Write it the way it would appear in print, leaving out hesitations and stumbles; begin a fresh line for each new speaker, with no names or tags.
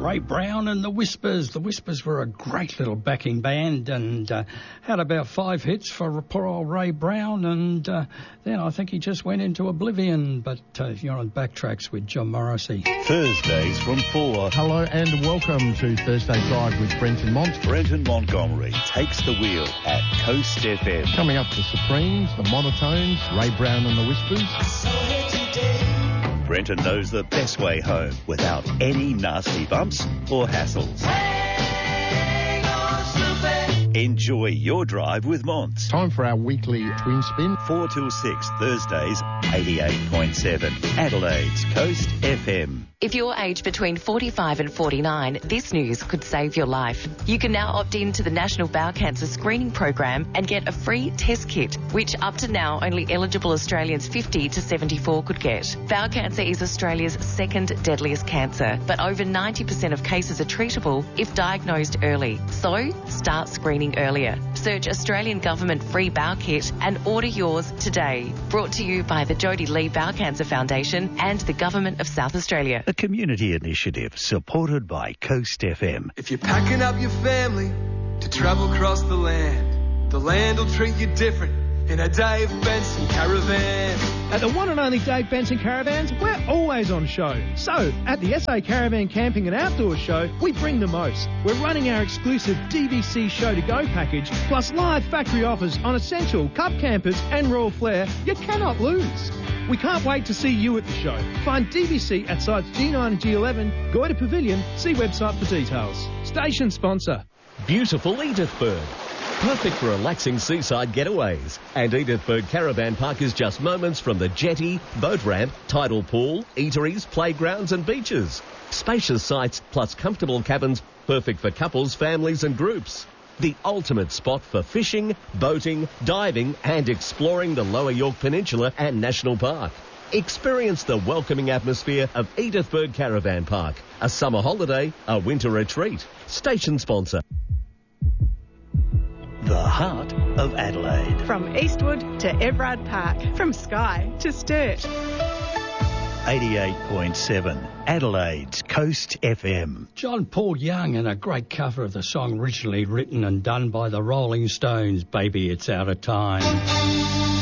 Ray Brown and the Whispers. The Whispers were a great little backing band and had about 5 hits for poor old Ray Brown, and then I think he just went into oblivion. But you're on Backtracks with John Morrissey.
Thursdays from 4.
Hello and welcome to Thursday Drive with Brenton Mont.
Brenton Montgomery takes the wheel at Coast FM.
Coming up, the Supremes, the Monotones, Ray Brown and the Whispers.
Brenton knows the best way home without any nasty bumps or hassles. Enjoy your drive with Monts.
Time for our weekly twin spin.
4 till 6 Thursdays, 88.7 Adelaide's Coast FM.
If you're aged between 45 and 49, this news could save your life. You can now opt in to the National Bowel Cancer Screening Program and get a free test kit, which up to now only eligible Australians 50 to 74 could get. Bowel cancer is Australia's second deadliest cancer, but over 90% of cases are treatable if diagnosed early. So, start screening earlier. Search Australian Government Free Bowel Kit and order yours today. Brought to you by the Jodie Lee Bowel Cancer Foundation and the Government of South Australia.
A community initiative supported by Coast FM.
If you're packing up your family to travel across the land will treat you different in a Dave Benson Caravan.
At the one and only Dave Benson Caravans, we're always on show. So, at the SA Caravan Camping and Outdoors Show, we bring the most. We're running our exclusive DVC Show to Go package, plus live factory offers on Essential, Cup Campers and Royal Flair you cannot lose. We can't wait to see you at the show. Find DVC at sites G9 and G11, Goyder Pavilion, see website for details. Station sponsor.
Beautiful Edithburg. Perfect for relaxing seaside getaways. And Edithburg Caravan Park is just moments from the jetty, boat ramp, tidal pool, eateries, playgrounds and beaches. Spacious sites plus comfortable cabins, perfect for couples, families and groups. The ultimate spot for fishing, boating, diving and exploring the Lower York Peninsula and National Park. Experience the welcoming atmosphere of Edithburg Caravan Park. A summer holiday, a winter retreat. Station sponsor.
The heart of Adelaide.
From Eastwood to Everard Park, from Skye to Sturt.
88.7 Adelaide's Coast FM.
John Paul Young and a great cover of the song originally written and done by the Rolling Stones, Baby It's Out of Time.